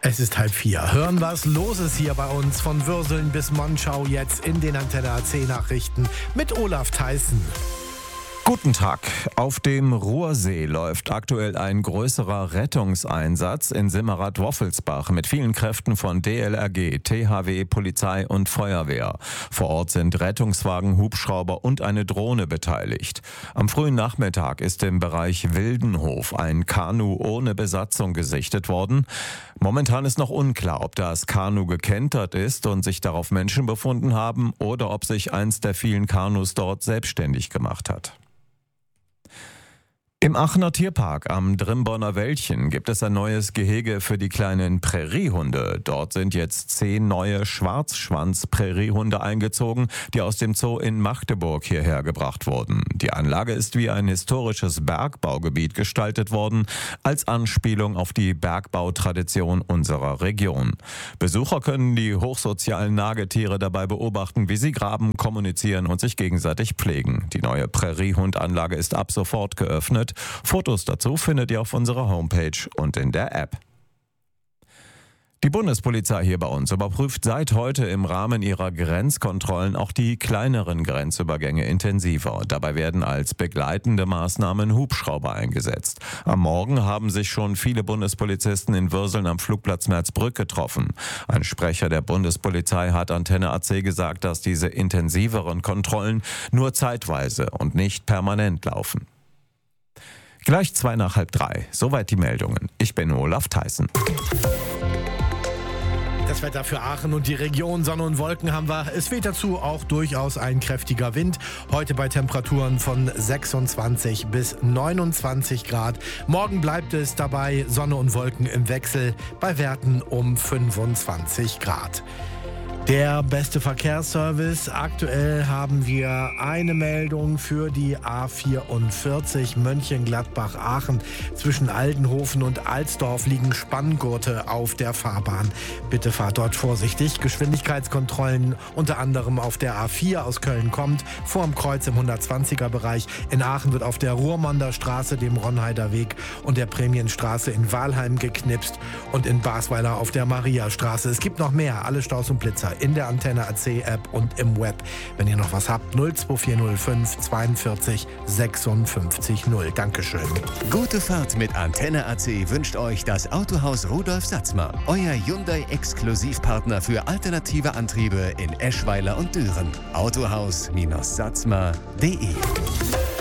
Es ist 3:30. Hören, was los ist hier bei uns. Von Würseln bis Monschau jetzt in den Antenne AC Nachrichten mit Olaf Theissen. Guten Tag. Auf dem Ruhrsee läuft aktuell ein größerer Rettungseinsatz in Simmerath-Woffelsbach mit vielen Kräften von DLRG, THW, Polizei und Feuerwehr. Vor Ort sind Rettungswagen, Hubschrauber und eine Drohne beteiligt. Am frühen Nachmittag ist im Bereich Wildenhof ein Kanu ohne Besatzung gesichtet worden. Momentan ist noch unklar, ob das Kanu gekentert ist und sich darauf Menschen befunden haben oder ob sich eins der vielen Kanus dort selbstständig gemacht hat. Im Aachener Tierpark am Drimbonner Wäldchen gibt es ein neues Gehege für die kleinen Präriehunde. Dort sind jetzt 10 neue Schwarzschwanz-Präriehunde eingezogen, die aus dem Zoo in Magdeburg hierher gebracht wurden. Die Anlage ist wie ein historisches Bergbaugebiet gestaltet worden, als Anspielung auf die Bergbautradition unserer Region. Besucher können die hochsozialen Nagetiere dabei beobachten, wie sie graben, kommunizieren und sich gegenseitig pflegen. Die neue Präriehundanlage ist ab sofort geöffnet. Fotos dazu findet ihr auf unserer Homepage und in der App. Die Bundespolizei hier bei uns überprüft seit heute im Rahmen ihrer Grenzkontrollen auch die kleineren Grenzübergänge intensiver. Dabei werden als begleitende Maßnahmen Hubschrauber eingesetzt. Am Morgen haben sich schon viele Bundespolizisten in Würseln am Flugplatz Merzbrück getroffen. Ein Sprecher der Bundespolizei hat Antenne AC gesagt, dass diese intensiveren Kontrollen nur zeitweise und nicht permanent laufen. Gleich 2:30. Soweit die Meldungen. Ich bin Olaf Theissen. Das Wetter für Aachen und die Region, Sonne und Wolken haben wir. Es weht dazu auch durchaus ein kräftiger Wind. Heute bei Temperaturen von 26 bis 29 Grad. Morgen bleibt es dabei Sonne und Wolken im Wechsel bei Werten um 25 Grad. Der beste Verkehrsservice. Aktuell haben wir eine Meldung für die A44 Mönchengladbach-Aachen. Zwischen Aldenhofen und Alsdorf liegen Spanngurte auf der Fahrbahn. Bitte fahrt dort vorsichtig. Geschwindigkeitskontrollen unter anderem auf der A4 aus Köln kommt, vorm Kreuz im 120er-Bereich. In Aachen wird auf der Ruhrmander Straße, dem Ronheider Weg und der Prämienstraße in Walheim geknipst und in Basweiler auf der Mariastraße. Es gibt noch mehr. Alle Staus und Blitzer in der Antenne AC App und im Web. Wenn ihr noch was habt, 02405 42 56 0. Dankeschön. Gute Fahrt mit Antenne AC wünscht euch das Autohaus Rudolf Satzmer. Euer Hyundai-Exklusivpartner für alternative Antriebe in Eschweiler und Düren. Autohaus-satzmer.de